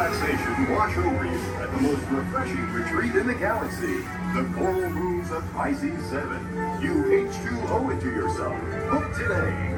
relaxation wash over you at the most refreshing retreat in the galaxy, the Coral Rooms of Pisces 7. You H2O it to yourself. Book today.